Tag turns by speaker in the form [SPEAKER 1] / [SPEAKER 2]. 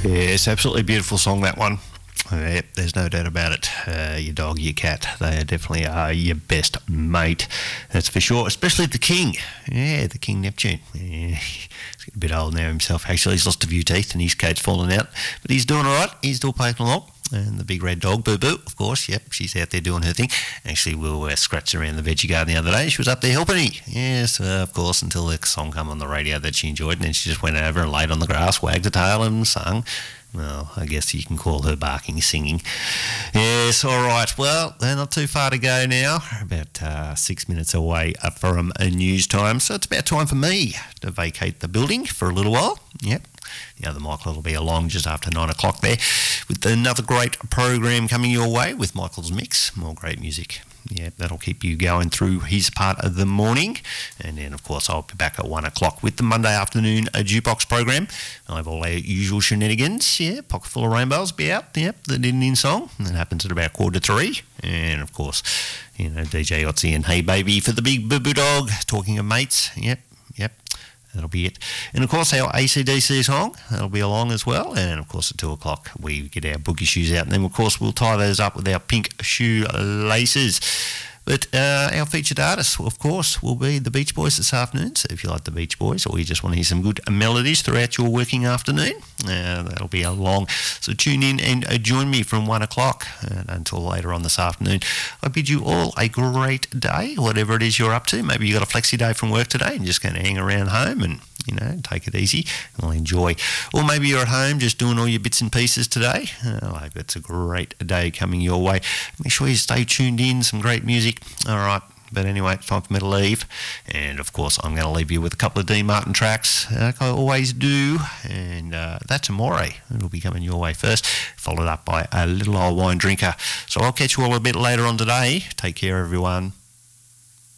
[SPEAKER 1] Yes, absolutely beautiful song, that one. Yep, there's no doubt about it. Your dog, your cat, they definitely are your best mate. That's for sure, especially the King. Yeah, the King Neptune. Yeah, he's getting a bit old now himself, actually. He's lost a few teeth and his coat's fallen out. But he's doing all right. He's still poking along. And the big red dog, Boo Boo, of course, yep, she's out there doing her thing. Actually, we were scratching around the veggie garden the other day. She was up there helping me. Yes, of course, until the song came on the radio that she enjoyed. And then she just went over and laid on the grass, wagged her tail and sung. Well, I guess you can call her barking singing. Yes, all right. Well, they're not too far to go now. About 6 minutes away from news time. So it's about time for me to vacate the building for a little while. Yep. The other Michael will be along just after 9 o'clock there with another great program coming your way with Michael's Mix. More great music. Yeah, that'll keep you going through his part of the morning. And then, of course, I'll be back at 1 o'clock with the Monday afternoon jukebox program. I'll have all our usual shenanigans. Yeah, Pocket Full of Rainbows will be out. Yep, the Indian song. That happens at about 2:45. And, of course, you know, DJ Otzi and Hey Baby for the big boo-boo dog. Talking of mates. Yep. That'll be it. And, of course, our AC/DC song, that'll be along as well. And, of course, at 2 o'clock, we get our boogie shoes out. And then, of course, we'll tie those up with our pink shoe laces. But our featured artist, of course, will be the Beach Boys this afternoon. So if you like the Beach Boys or you just want to hear some good melodies throughout your working afternoon, that'll be along. So tune in and join me from 1 o'clock until later on this afternoon. I bid you all a great day, whatever it is you're up to. Maybe you got a flexi day from work today and just going to hang around home and, you know, take it easy and enjoy. Or maybe you're at home just doing all your bits and pieces today. I hope it's a great day coming your way. Make sure you stay tuned in, some great music. All right, but anyway, it's time for me to leave. And, of course, I'm going to leave you with a couple of Dean Martin tracks, like I always do. And that's Amore. It'll be coming your way first, followed up by A Little Old Wine Drinker. So I'll catch you all a bit later on today. Take care, everyone.